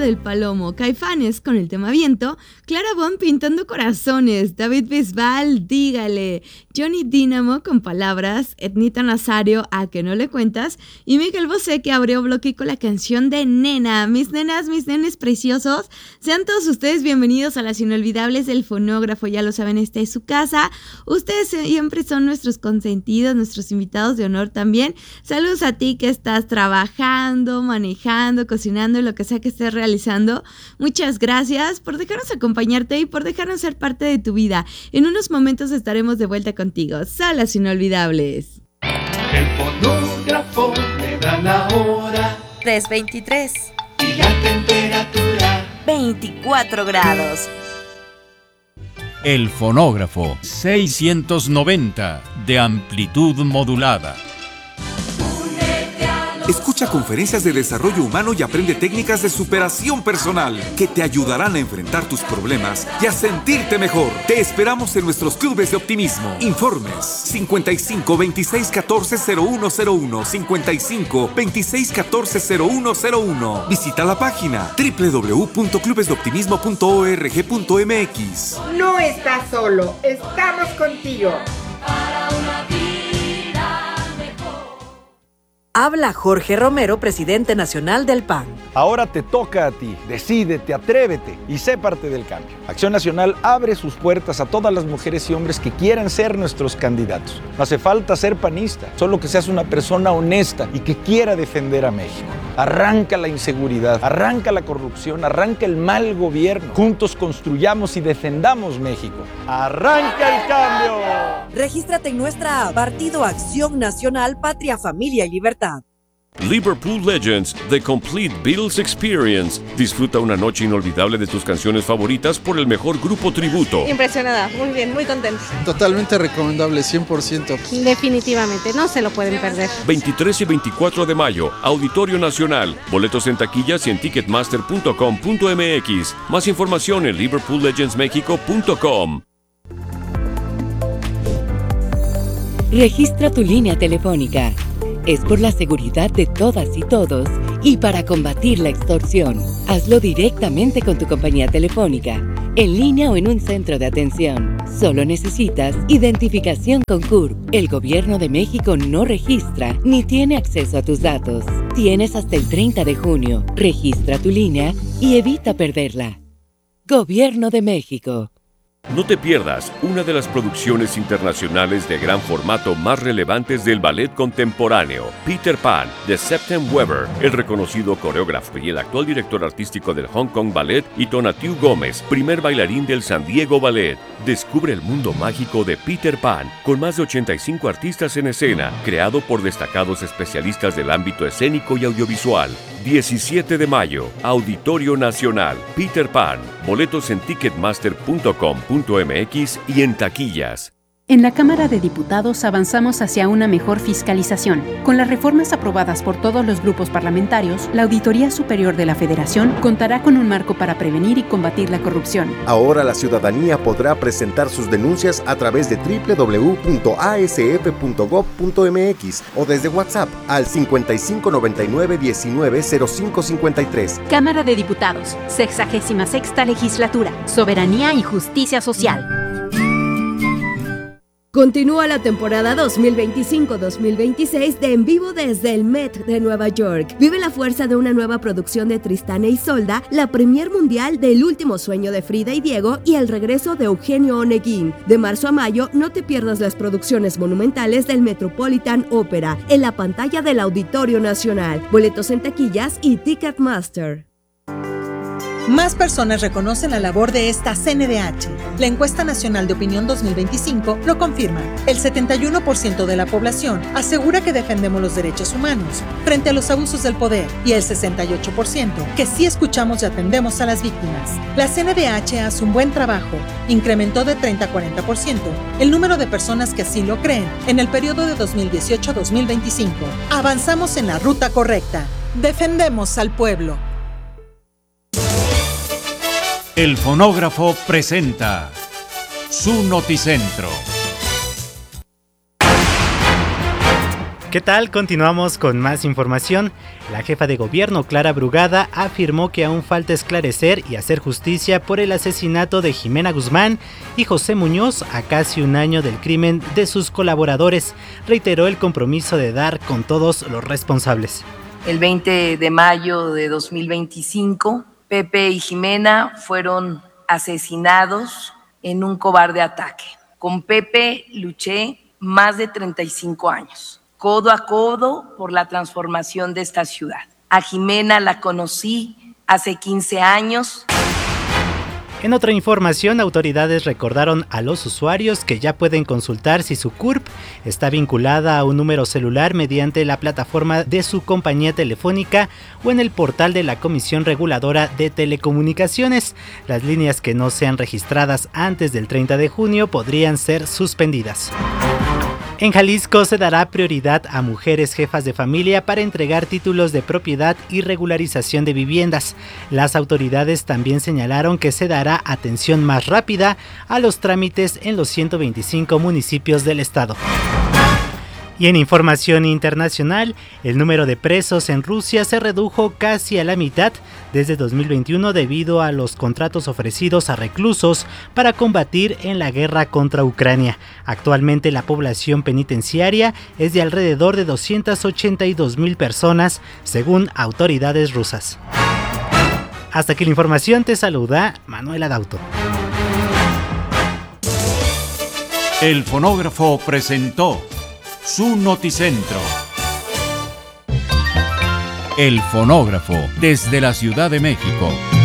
del Palomo, Caifanes con el tema Viento, Clara Bon pintando corazones, David Bisbal, Dígale, Johnny Dínamo con Palabras, Etnita Nazario, A que no le cuentas, y Miguel Bosé que abrió bloque con la canción de Nena. Mis nenas, mis nenes preciosos, sean todos ustedes bienvenidos a las inolvidables del Fonógrafo. Ya lo saben, esta es su casa, ustedes siempre son nuestros consentidos, nuestros invitados de honor también. Saludos a ti que estás trabajando, manejando, cocinando, lo que sea que estés realizando. Muchas gracias por dejarnos acompañarte y por dejarnos ser parte de tu vida. En unos momentos estaremos de vuelta contigo. Salas inolvidables. El fonógrafo me da la hora. 3:23. Y la temperatura 24 grados. El fonógrafo 690 de amplitud modulada. Escucha conferencias de desarrollo humano y aprende técnicas de superación personal que te ayudarán a enfrentar tus problemas y a sentirte mejor. Te esperamos en nuestros clubes de optimismo. Informes 55 26 14 0101, 55 26 14 0101. Visita la página www.clubesdeoptimismo.org.mx. No estás solo, estamos contigo. Habla Jorge Romero, presidente nacional del PAN. Ahora te toca a ti. Decídete, atrévete y sé parte del cambio. Acción Nacional abre sus puertas a todas las mujeres y hombres que quieran ser nuestros candidatos. No hace falta ser panista, solo que seas una persona honesta y que quiera defender a México. Arranca la inseguridad, arranca la corrupción, arranca el mal gobierno. Juntos construyamos y defendamos México. ¡Arranca el cambio! Regístrate en nuestra app Partido Acción Nacional, Patria, Familia y Libertad. Liverpool Legends, The Complete Beatles Experience. Disfruta una noche inolvidable de tus canciones favoritas por el mejor grupo tributo. Impresionada, muy bien, muy contenta. Totalmente recomendable, 100%. Definitivamente, no se lo pueden perder. 23 y 24 de mayo, Auditorio Nacional. Boletos en taquillas y en ticketmaster.com.mx. Más información en liverpoollegendsmexico.com. Registra tu línea telefónica. Es por la seguridad de todas y todos y para combatir la extorsión. Hazlo directamente con tu compañía telefónica, en línea o en un centro de atención. Solo necesitas identificación con CURP. El Gobierno de México no registra ni tiene acceso a tus datos. Tienes hasta el 30 de junio. Registra tu línea y evita perderla. Gobierno de México. No te pierdas una de las producciones internacionales de gran formato más relevantes del ballet contemporáneo, Peter Pan, de Septem Weber, el reconocido coreógrafo y el actual director artístico del Hong Kong Ballet, y Tonatiuh Gómez, primer bailarín del San Diego Ballet. Descubre el mundo mágico de Peter Pan, con más de 85 artistas en escena, creado por destacados especialistas del ámbito escénico y audiovisual. 17 de mayo, Auditorio Nacional, Peter Pan. Boletos en ticketmaster.com.mx y en taquillas. En la Cámara de Diputados avanzamos hacia una mejor fiscalización. Con las reformas aprobadas por todos los grupos parlamentarios, la Auditoría Superior de la Federación contará con un marco para prevenir y combatir la corrupción. Ahora la ciudadanía podrá presentar sus denuncias a través de www.asf.gov.mx o desde WhatsApp al 5599190553. Cámara de Diputados, 66ª Legislatura, Soberanía y Justicia Social. Continúa la temporada 2025-2026 de En Vivo desde el Met de Nueva York. Vive la fuerza de una nueva producción de Tristán e Isolda, la premier mundial del Último Sueño de Frida y Diego y el regreso de Eugenio Oneguín. De marzo a mayo, no te pierdas las producciones monumentales del Metropolitan Opera en la pantalla del Auditorio Nacional. Boletos en taquillas y Ticketmaster. Más personas reconocen la labor de esta CNDH. La encuesta nacional de opinión 2025 lo confirma. El 71% de la población asegura que defendemos los derechos humanos frente a los abusos del poder y el 68% que sí escuchamos y atendemos a las víctimas. La CNDH hace un buen trabajo. Incrementó de 30 a 40% el número de personas que así lo creen en el periodo de 2018 a 2025. Avanzamos en la ruta correcta. Defendemos al pueblo. El fonógrafo presenta su noticentro. ¿Qué tal? Continuamos con más información. La jefa de gobierno, Clara Brugada, afirmó que aún falta esclarecer y hacer justicia por el asesinato de Jimena Guzmán y José Muñoz a casi un año del crimen de sus colaboradores. Reiteró el compromiso de dar con todos los responsables. El 20 de mayo de 2025, Pepe y Jimena fueron asesinados en un cobarde ataque. Con Pepe luché más de 35 años. Codo a codo por la transformación de esta ciudad. A Jimena la conocí hace 15 años. En otra información, autoridades recordaron a los usuarios que ya pueden consultar si su CURP está vinculada a un número celular mediante la plataforma de su compañía telefónica o en el portal de la Comisión Reguladora de Telecomunicaciones. Las líneas que no sean registradas antes del 30 de junio podrían ser suspendidas. En Jalisco se dará prioridad a mujeres jefas de familia para entregar títulos de propiedad y regularización de viviendas. Las autoridades también señalaron que se dará atención más rápida a los trámites en los 125 municipios del estado. Y en información internacional, el número de presos en Rusia se redujo casi a la mitad desde 2021 debido a los contratos ofrecidos a reclusos para combatir en la guerra contra Ucrania. Actualmente la población penitenciaria es de alrededor de 282,000 personas, según autoridades rusas. Hasta aquí la información, te saluda Manuel Adauto. El fonógrafo presentó su noticentro. El fonógrafo desde la Ciudad de México.